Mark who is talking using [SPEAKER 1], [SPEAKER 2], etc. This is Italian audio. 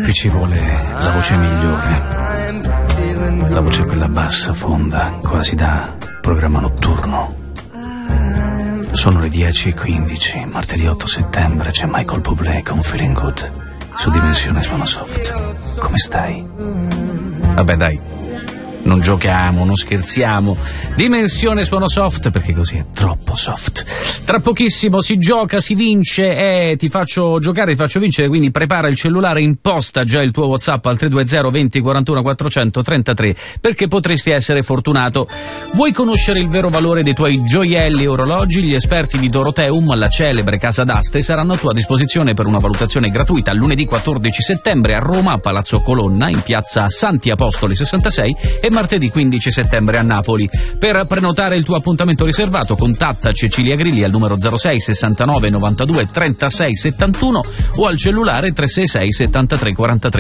[SPEAKER 1] qui ci vuole la voce migliore, la voce quella bassa, fonda, quasi da programma notturno. Sono le 10:15, martedì 8 settembre, c'è Michael Bublé con Feeling Good su Dimensione Suono Soft. Come stai? Vabbè dai, non giochiamo, non scherziamo. Dimensione Suono Soft, perché così è troppo soft. Tra pochissimo si gioca, si vince e ti faccio giocare, ti faccio vincere, quindi prepara il cellulare, imposta già il tuo WhatsApp al 320 20 41 433, perché potresti essere fortunato. Vuoi conoscere il vero valore dei tuoi gioielli e orologi? Gli esperti di Doroteum, la celebre casa d'aste, saranno a tua disposizione per una valutazione gratuita lunedì 14 settembre a Roma, a Palazzo Colonna, in piazza Santi Apostoli 66, e martedì 15 settembre a Napoli. Per prenotare il tuo appuntamento riservato, contatta Cecilia Grilli al numero 06 69 92 36 71 o al cellulare 366 73 43